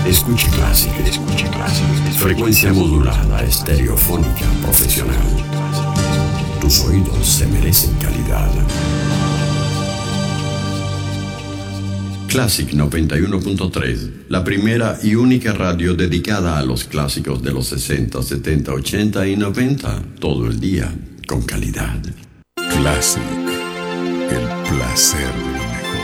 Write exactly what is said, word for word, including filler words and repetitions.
Escuche Classic, escuche Classic. Frecuencia modulada, estereofónica, profesional. Tus oídos se merecen calidad. Classic noventa y uno punto tres, la primera y única radio dedicada a los clásicos de los sesenta, setenta, ochenta y noventa, todo el día, con calidad. Classic, el placer de